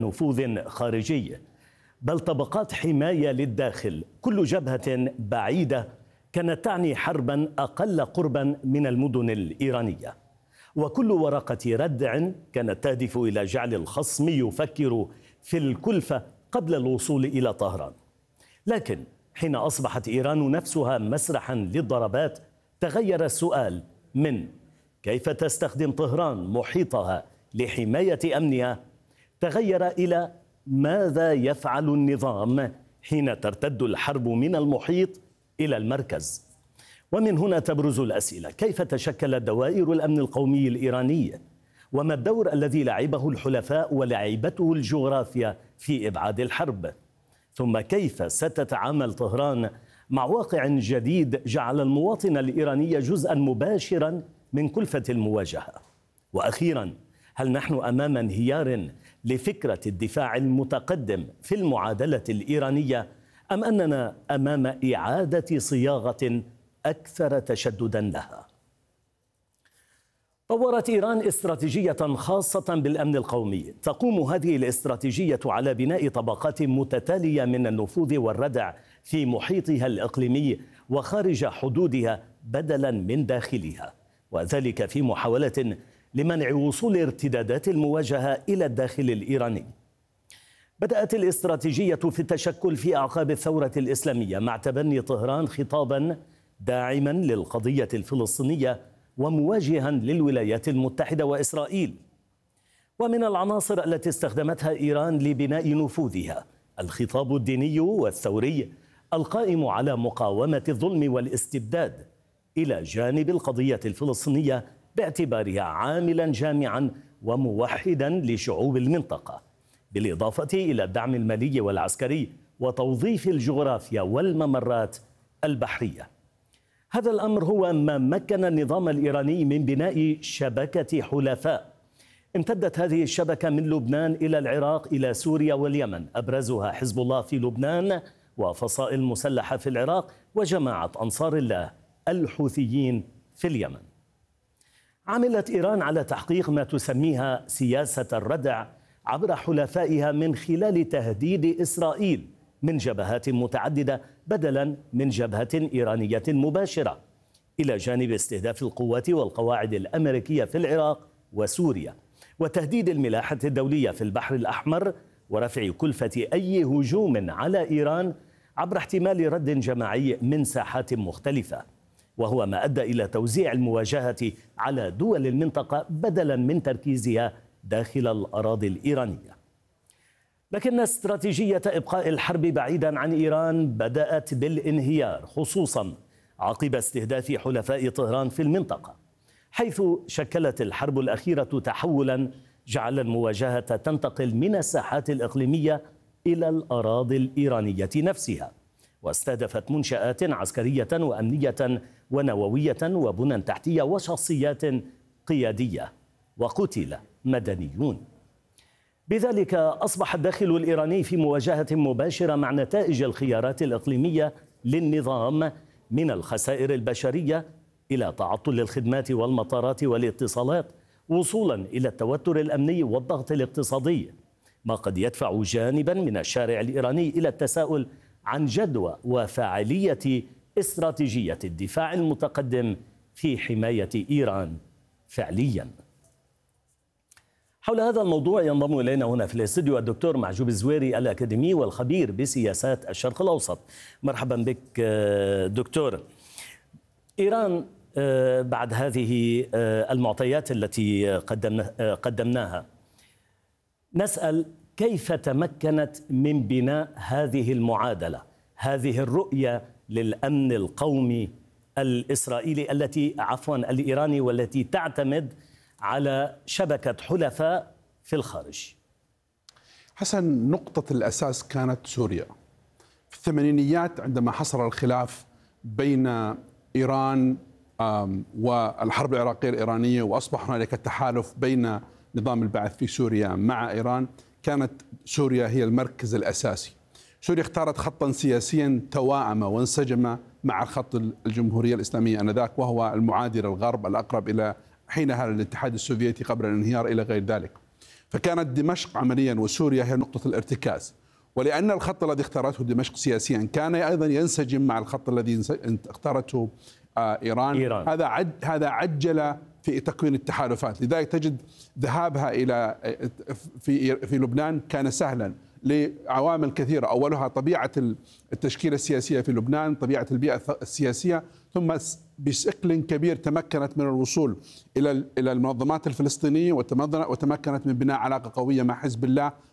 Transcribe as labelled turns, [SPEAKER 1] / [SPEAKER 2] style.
[SPEAKER 1] نفوذ خارجي، بل طبقات حماية للداخل. كل جبهة بعيدة كانت تعني حربا أقل قربا من المدن الإيرانية، وكل ورقة ردع كانت تهدف إلى جعل الخصم يفكر في الكلفة قبل الوصول إلى طهران. لكن حين أصبحت إيران نفسها مسرحا للضربات، تغير السؤال من كيف تستخدم طهران محيطها لحماية أمنها، تغير إلى ماذا يفعل النظام حين ترتد الحرب من المحيط إلى المركز. ومن هنا تبرز الأسئلة: كيف تشكلت دوائر الأمن القومي الإيراني؟ وما الدور الذي لعبه الحلفاء ولعبته الجغرافيا في إبعاد الحرب؟ ثم كيف ستتعامل طهران مع واقع جديد جعل المواطن الإيراني جزءا مباشرا من كلفة المواجهة؟ وأخيرا، هل نحن أمام انهيار لفكرة الدفاع المتقدم في المعادلة الإيرانية، أم أننا أمام إعادة صياغة أكثر تشددا لها؟ طورت إيران استراتيجية خاصة بالأمن القومي. تقوم هذه الاستراتيجية على بناء طبقات متتالية من النفوذ والردع في محيطها الإقليمي وخارج حدودها بدلا من داخلها، وذلك في محاولة لمنع وصول ارتدادات المواجهة إلى الداخل الإيراني. بدأت الاستراتيجية في التشكل في أعقاب الثورة الإسلامية مع تبني طهران خطابا داعما للقضية الفلسطينية ومواجها للولايات المتحدة وإسرائيل. ومن العناصر التي استخدمتها إيران لبناء نفوذها الخطاب الديني والثوري القائم على مقاومة الظلم والاستبداد، إلى جانب القضية الفلسطينية باعتبارها عاملا جامعا وموحدا لشعوب المنطقة، بالإضافة إلى الدعم المالي والعسكري وتوظيف الجغرافيا والممرات البحرية. هذا الأمر هو ما مكن النظام الإيراني من بناء شبكة حلفاء. امتدت هذه الشبكة من لبنان إلى العراق إلى سوريا واليمن، أبرزها حزب الله في لبنان وفصائل مسلحة في العراق وجماعة أنصار الله الحوثيين في اليمن. عملت إيران على تحقيق ما تسميها سياسة الردع عبر حلفائها من خلال تهديد إسرائيل من جبهات متعددة بدلا من جبهة إيرانية مباشرة، إلى جانب استهداف القوات والقواعد الأمريكية في العراق وسوريا، وتهديد الملاحة الدولية في البحر الأحمر، ورفع كلفة أي هجوم على إيران عبر احتمال رد جماعي من ساحات مختلفة، وهو ما أدى إلى توزيع المواجهة على دول المنطقة بدلا من تركيزها داخل الأراضي الإيرانية. لكن استراتيجية إبقاء الحرب بعيدا عن إيران بدأت بالانهيار، خصوصا عقب استهداف حلفاء طهران في المنطقة، حيث شكلت الحرب الأخيرة تحولا جعل المواجهة تنتقل من الساحات الإقليمية إلى الأراضي الإيرانية نفسها، واستهدفت منشآت عسكرية وأمنية ونووية وبنى تحتية وشخصيات قيادية، وقتل مدنيون. بذلك أصبح الداخل الإيراني في مواجهة مباشرة مع نتائج الخيارات الإقليمية للنظام، من الخسائر البشرية إلى تعطل الخدمات والمطارات والاتصالات، وصولا إلى التوتر الأمني والضغط الاقتصادي، ما قد يدفع جانبا من الشارع الإيراني إلى التساؤل عن جدوى وفاعلية استراتيجية الدفاع المتقدم في حماية إيران فعليا. حول هذا الموضوع ينضم إلينا هنا في الاستوديو الدكتور معجوب الزويري الأكاديمي والخبير بسياسات الشرق الأوسط. مرحبا بك دكتور. إيران بعد هذه المعطيات التي قدمناها، نسأل كيف تمكنت من بناء هذه المعادلة، هذه الرؤية للأمن القومي الإسرائيلي الإيراني، والتي تعتمد على شبكة حلفاء في الخارج؟
[SPEAKER 2] حسن، نقطة الأساس كانت سوريا في الثمانينيات عندما حصل الخلاف بين إيران والحرب العراقية الإيرانية، وأصبح هنالك تحالف بين نظام البعث في سوريا مع إيران. كانت سوريا هي المركز الأساسي. سوريا اختارت خطا سياسيا توائم وانسجم مع الخط الجمهورية الإسلامية آنذاك، وهو المعادي للغرب الأقرب إلى حينها الاتحاد السوفيتي قبل الانهيار إلى غير ذلك. فكانت دمشق عمليا وسوريا هي نقطة الارتكاز، ولأن الخط الذي اختارته دمشق سياسيا كان أيضا ينسجم مع الخط الذي اختارته إيران. هذا عجل في تكوين التحالفات، لذلك تجد ذهابها إلى في لبنان كان سهلا لعوامل كثيرة، أولها طبيعة التشكيلة السياسية في لبنان، طبيعة البيئة السياسية، ثم بشكل كبير تمكنت من الوصول إلى المنظمات الفلسطينية وتمكنت من بناء علاقة قوية مع حزب الله